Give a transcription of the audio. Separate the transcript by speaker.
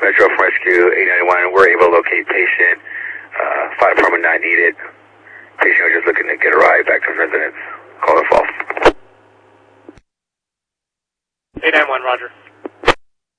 Speaker 1: Metro from Rescue 891. We're able to locate patient. Fire Department 9 needed. Patient was just looking to get a ride back to his residence. Call the fall.
Speaker 2: 891, roger.